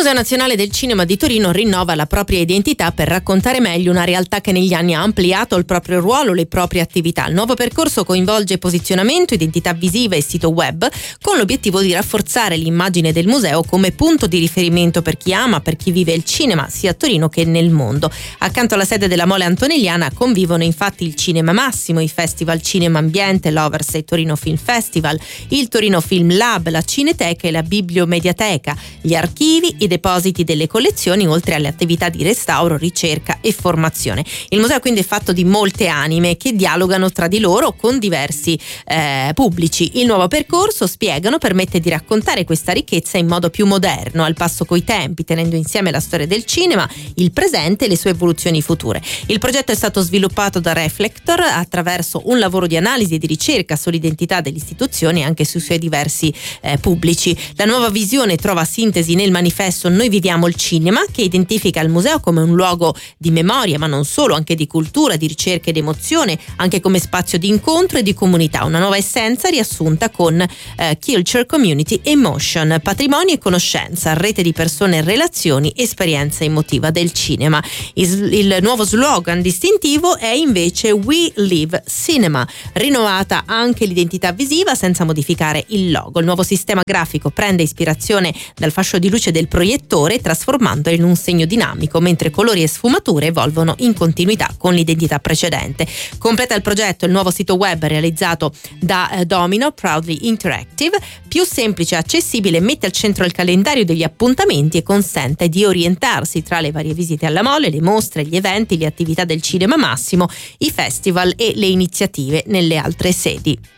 Museo Nazionale del Cinema di Torino rinnova la propria identità per raccontare meglio una realtà che negli anni ha ampliato il proprio ruolo, le proprie attività. Il nuovo percorso coinvolge posizionamento, identità visiva e sito web, con l'obiettivo di rafforzare l'immagine del museo come punto di riferimento per chi ama, per chi vive il cinema, sia a Torino che nel mondo. Accanto alla sede della Mole Antonelliana convivono infatti il Cinema Massimo, i festival Cinema Ambiente, l'Overs e Torino Film Festival, il Torino Film Lab, la Cineteca e la Bibliomediateca, gli archivi, i depositi delle collezioni, oltre alle attività di restauro, ricerca e formazione. Il museo quindi è fatto di molte anime che dialogano tra di loro con diversi pubblici. Il nuovo percorso, spiegano, permette di raccontare questa ricchezza in modo più moderno, al passo coi tempi, tenendo insieme la storia del cinema, il presente e le sue evoluzioni future. Il progetto è stato sviluppato da Reflector attraverso un lavoro di analisi e di ricerca sull'identità delle istituzioni e anche sui suoi diversi pubblici. La nuova visione trova sintesi nel manifesto Noi viviamo il cinema, che identifica il museo come un luogo di memoria, ma non solo, anche di cultura, di ricerca ed emozione, anche come spazio di incontro e di comunità. Una nuova essenza riassunta con Culture, Community, Emotion, patrimonio e conoscenza, rete di persone e relazioni, esperienza emotiva del cinema. Il nuovo slogan distintivo è invece We Live Cinema, rinnovata anche l'identità visiva senza modificare il logo. Il nuovo sistema grafico prende ispirazione dal fascio di luce del proiettore, trasformandolo in un segno dinamico, mentre colori e sfumature evolvono in continuità con l'identità precedente. Completa il progetto il nuovo sito web realizzato da Domino, Proudly Interactive, più semplice e accessibile, mette al centro il calendario degli appuntamenti e consente di orientarsi tra le varie visite alla Mole, le mostre, gli eventi, le attività del Cinema Massimo, i festival e le iniziative nelle altre sedi.